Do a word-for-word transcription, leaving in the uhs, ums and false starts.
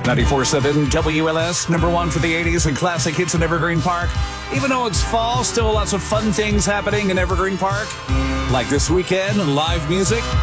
ninety-four point seven W L S, number one for the eighties and classic hits in Evergreen Park. Even though it's fall, still lots of fun things happening in Evergreen Park. Like this weekend, live music,